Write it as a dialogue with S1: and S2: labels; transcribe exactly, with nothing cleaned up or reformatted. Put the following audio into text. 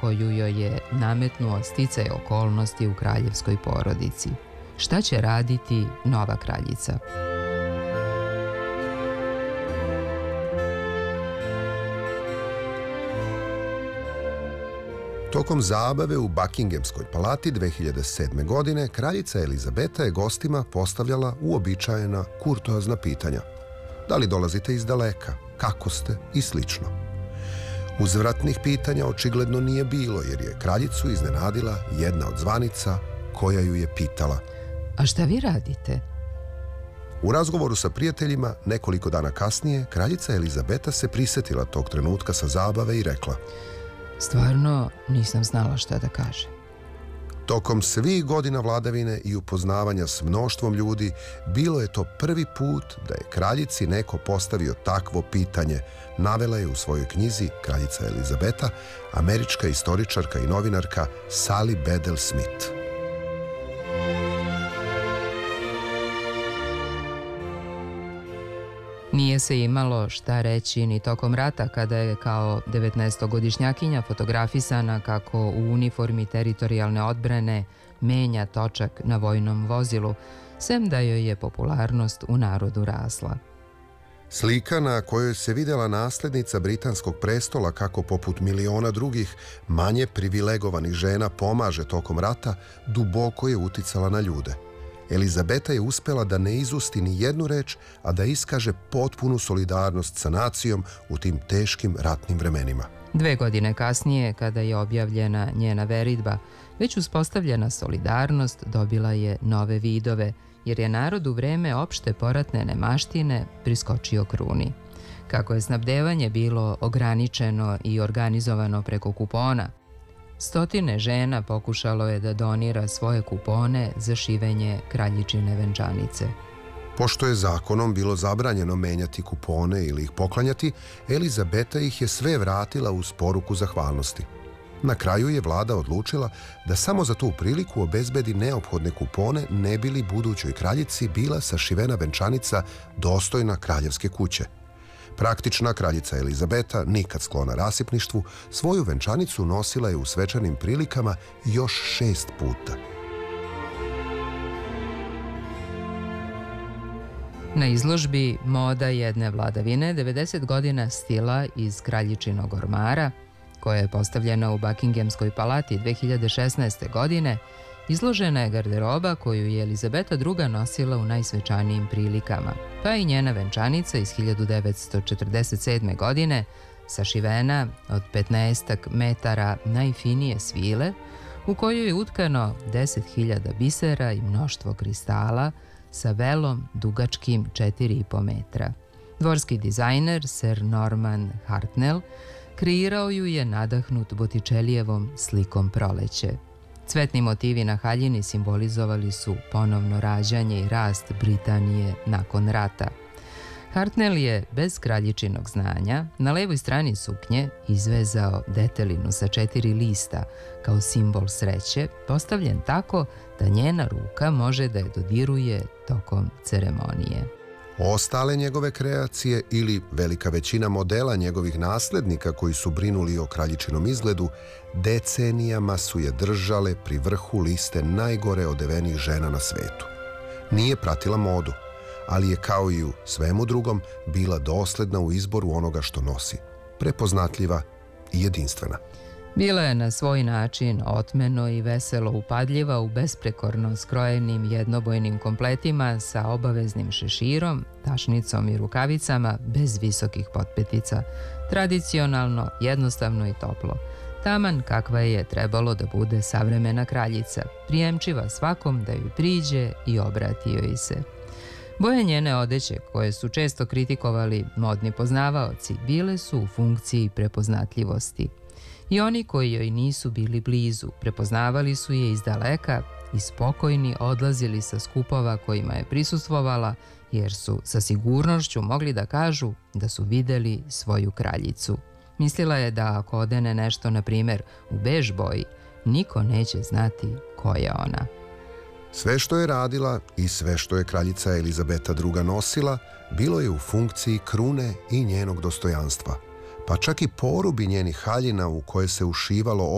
S1: koju joj je nametnuo sticaj okolnosti u kraljevskoj porodici. Šta će raditi nova kraljica?
S2: Tokom zabave u Buckinghamskoj palati dve hiljade sedme. godine kraljica Elizabeta je gostima postavljala uobičajena kurtoazna pitanja. Da li dolazite iz daleka, kako ste i slično. Uzvratnih pitanja očigledno nije bilo jer je kraljicu iznenadila jedna od zvanica koja ju je pitala:
S1: A šta vi radite?
S2: U razgovoru sa prijateljima nekoliko dana kasnije kraljica Elizabeta se prisjetila tog trenutka sa zabave i rekla:
S1: Stvarno nisam znala šta da kažem.
S2: Tokom svih godina vladavine i upoznavanja s mnoštvom ljudi, bilo je to prvi put da je kraljici neko postavio takvo pitanje, navela je u svojoj knjizi Kraljica Elizabeta američka istoričarka i novinarka Sally Bedell Smith.
S1: Nije se imalo šta reći ni tokom rata kada je kao devetnaestogodišnjakinja fotografisana kako u uniformi teritorijalne odbrane menja točak na vojnom vozilu, sem da joj je popularnost u narodu rasla.
S2: Slika na kojoj se vidjela naslednica britanskog prestola kako poput miliona drugih manje privilegovanih žena pomaže tokom rata, duboko je uticala na ljude. Elizabeta je uspjela da ne izusti ni jednu reč, a da iskaže potpunu solidarnost sa nacijom u tim teškim ratnim vremenima.
S1: Dve godine kasnije, kada je objavljena njena veridba, već uspostavljena solidarnost dobila je nove vidove, jer je narod u vreme opšte poratne nemaštine priskočio kruni. Kako je snabdevanje bilo ograničeno i organizovano preko kupona, stotine žena pokušalo je da donira svoje kupone za šivenje kraljičine venčanice.
S2: Pošto je zakonom bilo zabranjeno menjati kupone ili ih poklanjati, Elizabeta ih je sve vratila uz poruku zahvalnosti. Na kraju je vlada odlučila da samo za tu priliku obezbedi neophodne kupone ne bi li budućoj kraljici bila sašivena venčanica dostojna kraljevske kuće. Praktična kraljica Elizabeta, nikad sklona rasipništvu, svoju venčanicu nosila je u svečanim prilikama još šest puta.
S1: Na izložbi Moda jedne vladavine devedeset godina stila iz kraljičinog ormara, koja je postavljena u Buckinghamskoj palati dve hiljade šesnaeste. godine, izložena je garderoba koju je Elizabeta druga nosila u najsvečanijim prilikama, pa i njena venčanica iz hiljadu devetsto četrdeset sedme. godine, sašivena od petnaestak metara najfinije svile, u kojoj je utkano deset hiljada bisera i mnoštvo kristala sa velom dugačkim četiri i po metra. Dvorski dizajner Sir Norman Hartnell kreirao ju je nadahnut Botticellijevom slikom Proleće. Cvetni motivi na haljini simbolizovali su ponovno rađanje i rast Britanije nakon rata. Hartnell je, bez kraljičinog znanja, na levoj strani suknje izvezao detelinu sa četiri lista kao simbol sreće, postavljen tako da njena ruka može da je dodiruje tokom ceremonije.
S2: Ostale njegove kreacije ili velika većina modela njegovih naslednika koji su brinuli o kraljičinom izgledu, decenijama su je držale pri vrhu liste najgore odevenih žena na svetu. Nije pratila modu, ali je kao i u svemu drugom bila dosledna u izboru onoga što nosi, prepoznatljiva i jedinstvena.
S1: Bila je na svoj način otmeno i veselo upadljiva u besprekorno skrojenim jednobojnim kompletima sa obaveznim šeširom, tašnicom i rukavicama bez visokih potpetica, tradicionalno, jednostavno i toplo. Taman kakva je trebalo da bude savremena kraljica, prijemčiva svakom da ju priđe i obrati joj se. Boje njene odeće, koje su često kritikovali modni poznavaoci, bile su u funkciji prepoznatljivosti. I oni koji joj nisu bili blizu, prepoznavali su je iz daleka i spokojni odlazili sa skupova kojima je prisustvovala, jer su sa sigurnošću mogli da kažu da su videli svoju kraljicu. Mislila je da ako odene nešto, na primjer, u bež boji, niko neće znati ko je ona.
S2: Sve što je radila i sve što je kraljica Elizabeta druga nosila, bilo je u funkciji krune i njenog dostojanstva. Pa čak i porubi njenih haljina u koje se ušivalo